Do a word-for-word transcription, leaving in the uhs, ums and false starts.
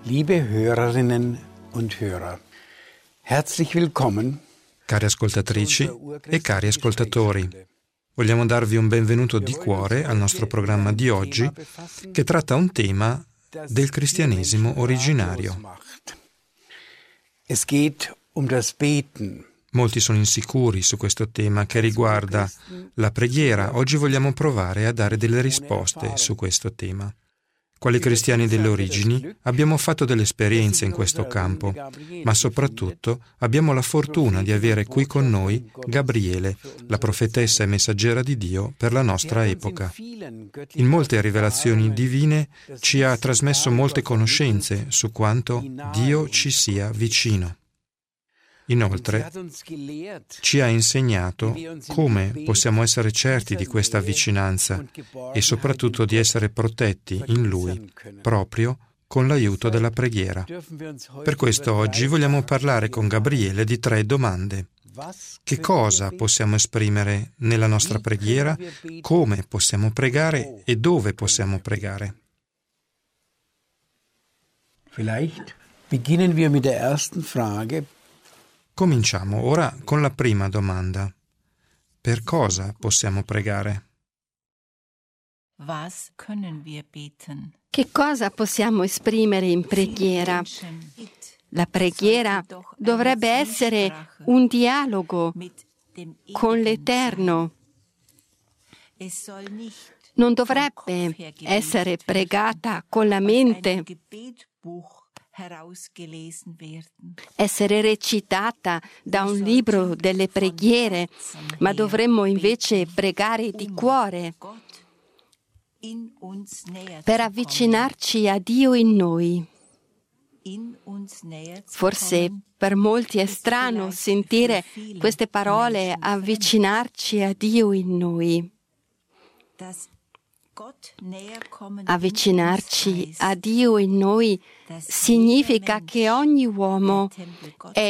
Liebe Hörerinnen und Hörer, herzlich willkommen. Cari ascoltatrici e cari ascoltatori, vogliamo darvi un benvenuto di cuore al nostro programma di oggi che tratta un tema del cristianesimo originario. Es geht um das Beten. Molti sono insicuri su questo tema che riguarda la preghiera. Oggi vogliamo provare a dare delle risposte su questo tema. Quali cristiani delle origini abbiamo fatto delle esperienze in questo campo, ma soprattutto abbiamo la fortuna di avere qui con noi Gabriele, la profetessa e messaggera di Dio per la nostra epoca. In molte rivelazioni divine ci ha trasmesso molte conoscenze su quanto Dio ci sia vicino. Inoltre, ci ha insegnato come possiamo essere certi di questa vicinanza e soprattutto di essere protetti in Lui, proprio con l'aiuto della preghiera. Per questo oggi vogliamo parlare con Gabriele di tre domande. Che cosa possiamo esprimere nella nostra preghiera? Come possiamo pregare e dove possiamo pregare? Vielleicht beginnen wir mit der ersten Frage. Cominciamo ora con la prima domanda. Per cosa possiamo pregare? Was können wir beten? Che cosa possiamo esprimere in preghiera? La preghiera dovrebbe essere un dialogo con l'Eterno. Non dovrebbe essere pregata con la mente, essere recitata da un libro delle preghiere, ma dovremmo invece pregare di cuore per avvicinarci a Dio in noi. Forse per molti è strano sentire queste parole, avvicinarci a Dio in noi. Avvicinarci a Dio in noi significa che ogni uomo è